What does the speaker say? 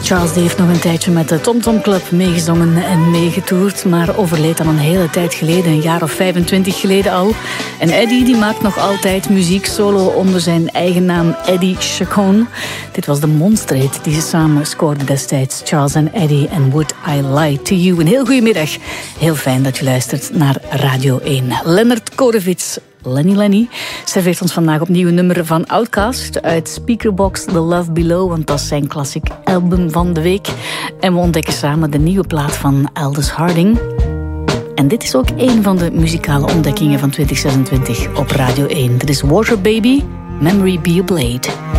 Charles die heeft nog een tijdje met de Tom Tom Club meegezongen en meegetoerd, maar overleed al een hele tijd geleden, een jaar of 25 geleden al. En Eddie die maakt nog altijd muziek solo onder zijn eigen naam Eddie Chacon. Dit was de monsterhit die ze samen scoorden destijds, Charles en Eddie en Would I Lie to You. Een heel goedemiddag, heel fijn dat je luistert naar Radio 1. Lennart Korevits, Lenny serveert ons vandaag opnieuw een nummer van Outkast uit Speakerbox The Love Below, want dat is zijn klassiek album van de week. En we ontdekken samen de nieuwe plaat van Aldous Harding. En dit is ook een van de muzikale ontdekkingen van 2026 op Radio 1. Dit is Water Baby, Memory Be a Blade.